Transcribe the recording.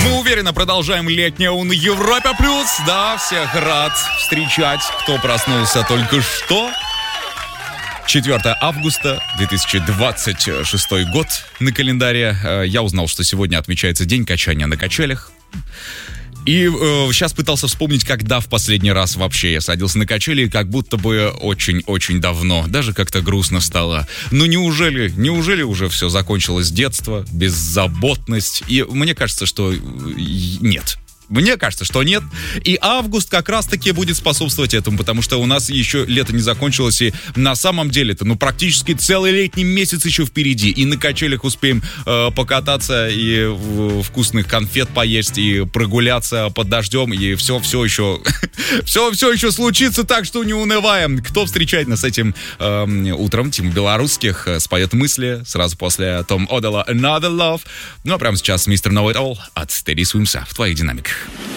Мы уверенно продолжаем летнее на Европе Плюс. Да, всех рад встречать, кто проснулся только что. 4 августа 2026 год на календаре. Я узнал, что сегодня отмечается день качания на качелях. И сейчас пытался вспомнить, когда в последний раз вообще я садился на качели, как будто бы очень-очень давно. Даже как-то грустно стало. Ну неужели уже все закончилось с детства, беззаботность? И мне кажется, что нет. Мне кажется, что нет. И август как раз-таки будет способствовать этому, потому что у нас еще лето не закончилось, и на самом деле-то, практически целый летний месяц еще впереди. И на качелях успеем покататься, и вкусных конфет поесть, и прогуляться под дождем, и все еще случится, так что не унываем. Кто встречает нас этим утром? Тима Белорусских споет мысли сразу после Том Одала Another Love. Ну а прямо сейчас Mr. Know It All от Teddy Swims в твоих динамиках.